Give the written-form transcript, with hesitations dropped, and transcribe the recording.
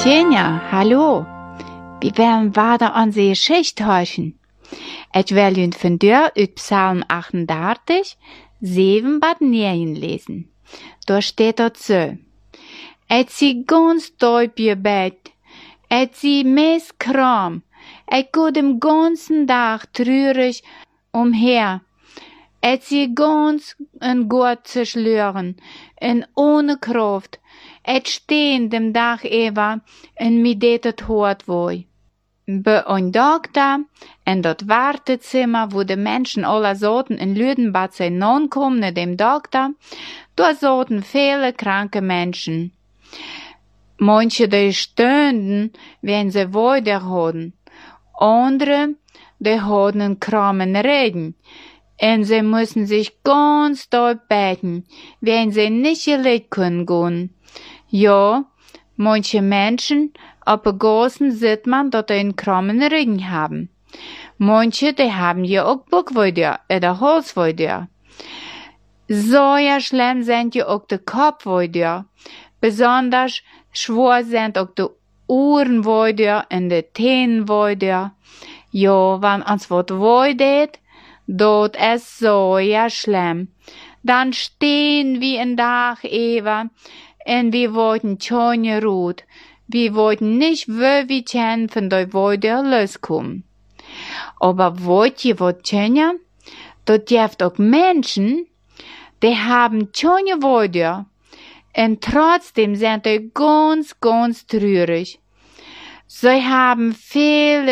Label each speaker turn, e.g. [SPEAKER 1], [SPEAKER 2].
[SPEAKER 1] Tjenja, hallo. Vi werden weiter an die Geschichte horchen. Ich will Ihnen von dort uit Psalm 38, 7 bis 9 lesen. Da steht dort so. Ich zie ganz doip je bed. Ich zie meest kram. Ich go den ganzen Tag traurig umher. Ich zie ganz en Gott zu schlören, en ohne Kraft. Ich stehen dem Tag über, en mi det het hart woi. Bei ein Doktor, in dat Wartezimmer, wo die Menschen alle sollten in Lüdenbad sein non kommen, dem Doktor, da sollten viele kranke Menschen. Manche, die stöhnten, wenn sie weiter hatten. Andere, die hatten einen krammen Reden. Und sie müssen sich ganz doll beten, wenn sie nicht gelegt können gehen. Ja, manche Menschen, auf der Gassen sieht man, dass sie einen krammen Regen haben. Manche, die haben ja auch Buckweider oder Halsweider. So ja schlimm sind ja auch die Kopfweider. Besonders schwer sind auch die Ohrenweider und die Tennenweider. Ja, wenn uns was weidet, dort ist so ja schlimm. Dann stehen wir ein Tag über und wir wollten schon rot. Wir wollten nicht wirklich von der Weide loskommen. Aber wollt ihr was tun? Dort gibt auch Menschen, die haben schon Weide. Und trotzdem sind die ganz, ganz traurig. Sie haben viele